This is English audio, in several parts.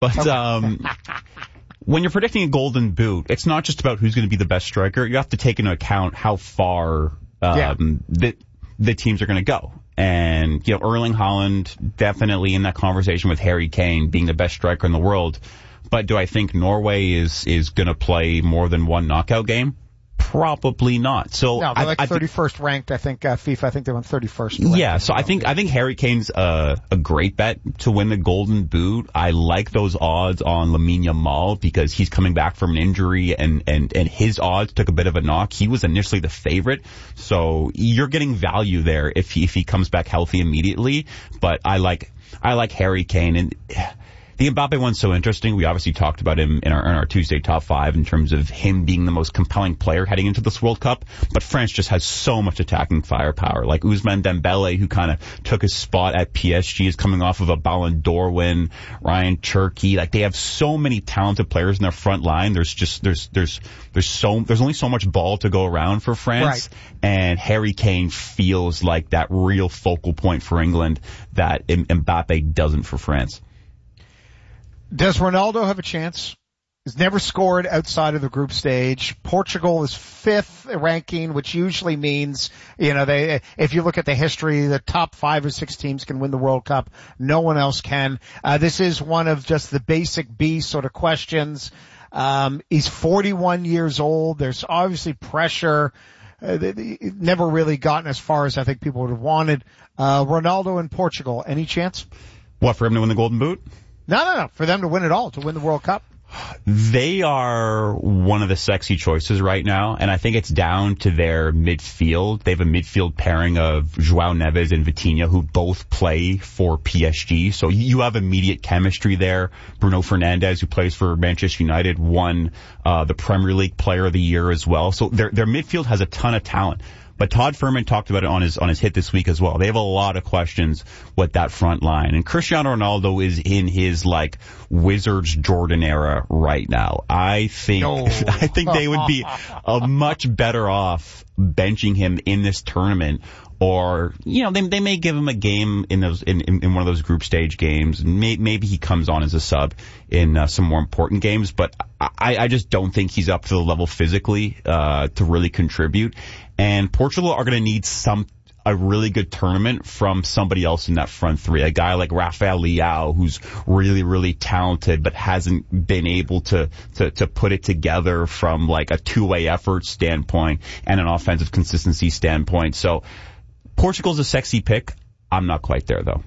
But when you're predicting a golden boot, it's not just about who's going to be the best striker. You have to take into account how far the teams are going to go. And, Erling Haaland definitely in that conversation with Harry Kane being the best striker in the world. But do I think Norway is going to play more than one knockout game? Probably not. So no, they're 31st ranked. I think FIFA. I think they went 31st. Yeah. So I think Harry Kane's a great bet to win the Golden Boot. I like those odds on Lamine Yamal because he's coming back from an injury and his odds took a bit of a knock. He was initially the favorite, so you're getting value there if he comes back healthy immediately. But I like Harry Kane and. The Mbappe one's so interesting. We obviously talked about him in our Tuesday top 5 in terms of him being the most compelling player heading into this World Cup. But France just has so much attacking firepower. Like Ousmane Dembele, who kind of took his spot at PSG, is coming off of a Ballon d'Or win. Ryan Cherki, like they have so many talented players in their front line. There's only so much ball to go around for France. Right. And Harry Kane feels like that real focal point for England that Mbappe doesn't for France. Does Ronaldo have a chance? He's never scored outside of the group stage. Portugal is 5th ranking, which usually means, if you look at the history, the top 5 or 6 teams can win the World Cup. No one else can. This is one of just the basic B sort of questions. He's 41 years old. There's obviously pressure. Never really gotten as far as I think people would have wanted. Ronaldo in Portugal, any chance? What, for him to win the Golden Boot? No. For them to win it all, to win the World Cup. They are one of the sexy choices right now, and I think it's down to their midfield. They have a midfield pairing of João Neves and Vitinha, who both play for PSG, so you have immediate chemistry there. Bruno Fernandes, who plays for Manchester United, won the Premier League Player of the Year as well. So their midfield has a ton of talent. But Todd Fuhrman talked about it on his hit this week as well. They have a lot of questions with that front line. And Cristiano Ronaldo is in his Wizards Jordan era right now. I think they would be a much better off benching him in this tournament. Or, they may give him a game in one of those group stage games. Maybe he comes on as a sub in some more important games, but I just don't think he's up to the level physically to really contribute. And Portugal are going to need a really good tournament from somebody else in that front three. A guy like Rafael Leao, who's really, really talented, but hasn't been able to put it together from a two-way effort standpoint and an offensive consistency standpoint. So Portugal's a sexy pick. I'm not quite there, though.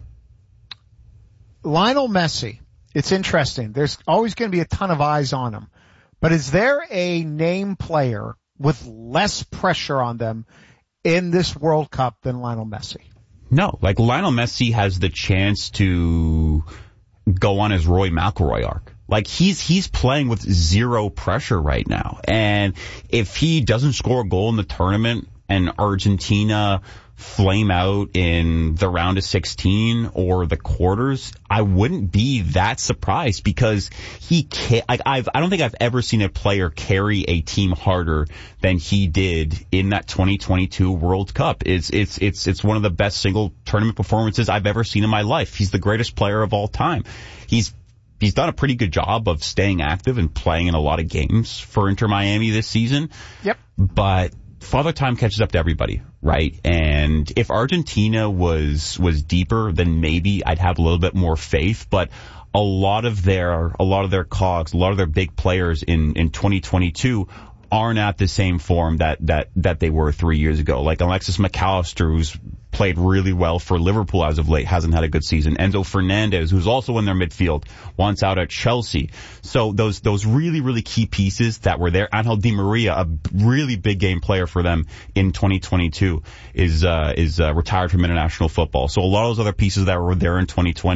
Lionel Messi. It's interesting. There's always going to be a ton of eyes on him. But is there a name player with less pressure on them in this World Cup than Lionel Messi? No. Lionel Messi has the chance to go on his Roy McIlroy arc. He's playing with zero pressure right now. And if he doesn't score a goal in the tournament and Argentina flame out in the round of 16 or the quarters, I wouldn't be that surprised because he can't. I don't think I've ever seen a player carry a team harder than he did in that 2022 World Cup. It's one of the best single tournament performances I've ever seen in my life. He's the greatest player of all time. He's done a pretty good job of staying active and playing in a lot of games for Inter Miami this season. Yep. But Father Time catches up to everybody, right? And if Argentina was deeper, then maybe I'd have a little bit more faith. But a lot of their cogs, a lot of their big players in 2022 aren't at the same form that they were 3 years ago. Like Alexis McAllister, who's played really well for Liverpool as of late, hasn't had a good season. Enzo Fernandez, who's also in their midfield, wants out at Chelsea. So those really, really key pieces that were there. Angel Di Maria, a really big game player for them in 2022, is retired from international football. So a lot of those other pieces that were there in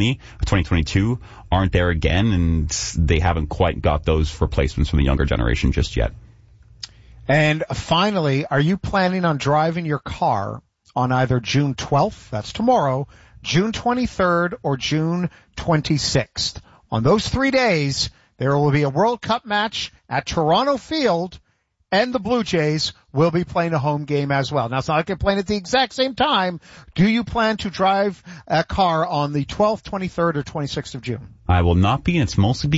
2022 aren't there again, and they haven't quite got those replacements from the younger generation just yet. And finally, are you planning on driving your car on either June 12th, that's tomorrow, June 23rd, or June 26th? On those 3 days, there will be a World Cup match at Toronto Field and the Blue Jays will be playing a home game as well. Now, it's not like they're playing at the exact same time. Do you plan to drive a car on the 12th, 23rd, or 26th of June? I will not be, and it's mostly